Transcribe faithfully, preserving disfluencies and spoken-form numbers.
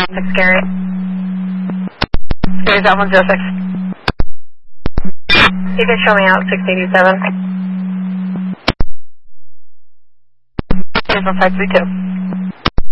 six Gary. Gary's out one zero six. You can show me out six eighty-seven. Here's one five three two.